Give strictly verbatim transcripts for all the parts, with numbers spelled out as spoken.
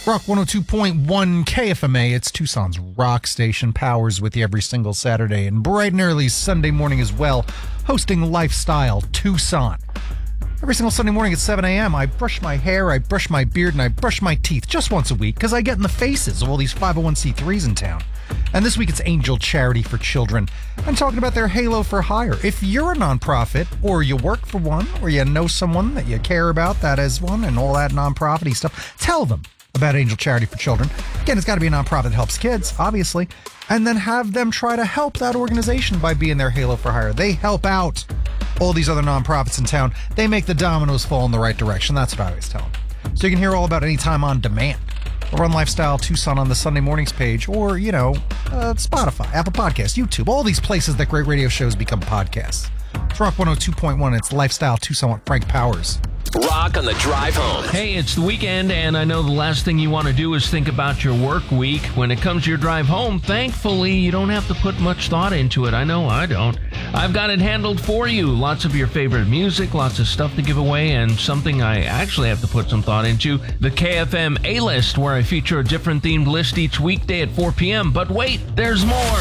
Rock one oh two point one K F M A, it's Tucson's rock station. Powers with you every single Saturday and bright and early Sunday morning as well, hosting Lifestyle Tucson. Every single Sunday morning at seven a.m., I brush my hair, I brush my beard, and I brush my teeth just once a week because I get in the faces of all these five oh one c threes in town. And this week it's Angel Charity for Children. I'm talking about their Halo for Hire. If you're a nonprofit, or you work for one, or you know someone that you care about that is one, and all that nonprofit-y stuff, tell them about Angel Charity for Children. Again, it's got to be a nonprofit that helps kids, obviously, and then have them try to help that organization by being their Halo for Hire. They help out all these other nonprofits in town. They make the dominoes fall in the right direction. That's what I always tell them. So you can hear all about Anytime on Demand or on Lifestyle Tucson on the Sunday mornings page, or, you know, uh, Spotify, Apple Podcasts, YouTube, all these places that great radio shows become podcasts. It's Rock one oh two point one. It's Lifestyle Tucson with Frank Powers. Rock on the drive home. Hey, it's the weekend, and I know the last thing you want to do is think about your work week. When it comes to your drive home, thankfully, you don't have to put much thought into it. I know I don't. I've got it handled for you. Lots of your favorite music, lots of stuff to give away, and something I actually have to put some thought into, the K F M A-List, where I feature a different themed list each weekday at four p.m. But wait, there's more.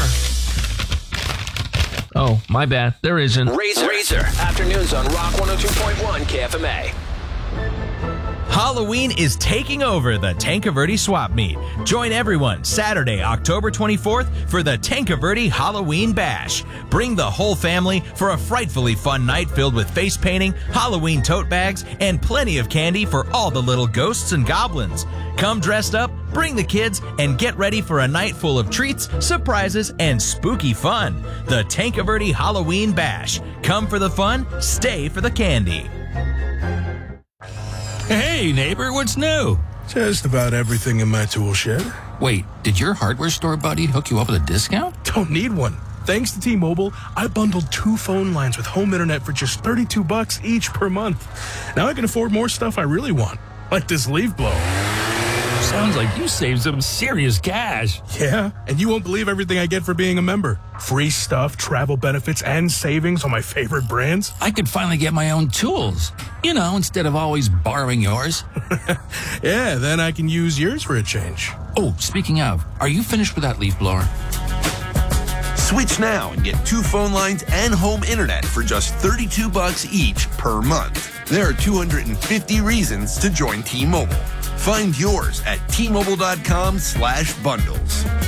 Oh, my bad. There isn't. Razor. Razor. Afternoons on Rock one oh two point one K F M A. Halloween is taking over the Tankerverde Swap Meet. Join everyone Saturday, October twenty-fourth for the Tankerverde Halloween Bash. Bring the whole family for a frightfully fun night filled with face painting, Halloween tote bags, and plenty of candy for all the little ghosts and goblins. Come dressed up, bring the kids, and get ready for a night full of treats, surprises, and spooky fun. The Tankerverde Halloween Bash. Come for the fun, stay for the candy. Hey, neighbor, what's new? Just about everything in my tool shed. Wait, did your hardware store buddy hook you up with a discount? Don't need one. Thanks to T-Mobile, I bundled two phone lines with home internet for just thirty-two bucks each per month. Now I can afford more stuff I really want, like this leaf blower. Sounds like you saved some serious cash. Yeah, and you won't believe everything I get for being a member. Free stuff, travel benefits, and savings on my favorite brands. I could finally get my own tools, you know, instead of always borrowing yours. Yeah, then I can use yours for a change. Oh, speaking of, are you finished with that leaf blower? Switch now and get two phone lines and home internet for just thirty-two bucks each per month. There are two hundred fifty reasons to join T-Mobile. Find yours at T Mobile dot com slash bundles.